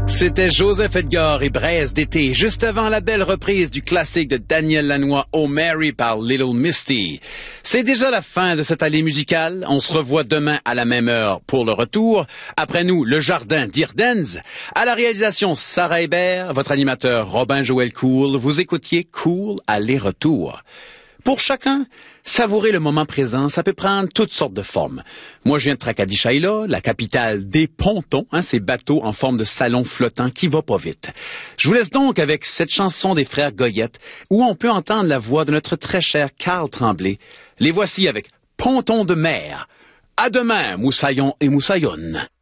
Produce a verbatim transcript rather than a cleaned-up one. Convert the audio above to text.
C'était Joseph Edgar et Braise d'été, juste avant la belle reprise du classique de Daniel Lanois, Oh Mary par Little Misty. C'est déjà la fin de cette allée musicale. On se revoit demain à la même heure pour le retour. Après nous, le jardin d'Irdenz. À la réalisation, Sarah Hébert, votre animateur Robin Joël Cool. Vous écoutiez Cool aller-retour. Pour chacun, savourer le moment présent, ça peut prendre toutes sortes de formes. Moi, je viens de Tracadie-Shaila, la capitale des pontons, hein, ces bateaux en forme de salon flottant qui va pas vite. Je vous laisse donc avec cette chanson des frères Goyette, où on peut entendre la voix de notre très cher Carl Tremblay. Les voici avec Ponton de mer. À demain, moussaillons et moussaillonnes.